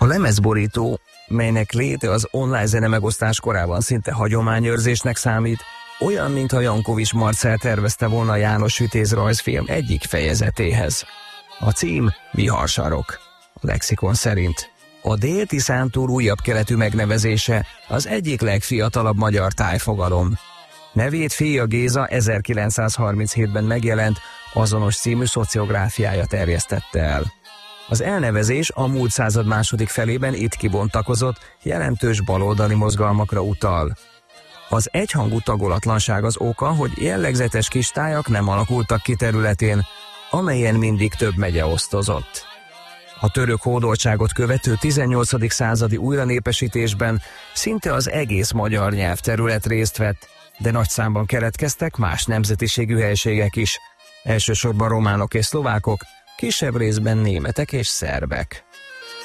A lemezborító, melynek léte az online zenemegosztás korában szinte hagyományőrzésnek számít, olyan, mintha Jankovics Marcell tervezte volna János Vitéz rajzfilm egyik fejezetéhez. A cím Viharsarok. A lexikon szerint a Dél-Tiszántúl újabb keletű megnevezése, az egyik legfiatalabb magyar tájfogalom. Nevét fia Géza 1937-ben megjelent Azonos című szociográfiája terjesztette el. Az elnevezés a múlt század második felében itt kibontakozott, jelentős baloldali mozgalmakra utal. Az egyhangú tagolatlanság az oka, hogy jellegzetes kis tájak nem alakultak ki területén, amelyen mindig több megye osztozott. A török hódoltságot követő 18. századi újranépesítésben szinte az egész magyar nyelvterület részt vett, de nagy számban keletkeztek más nemzetiségű helységek is, elsősorban románok és szlovákok, kisebb részben németek és szerbek.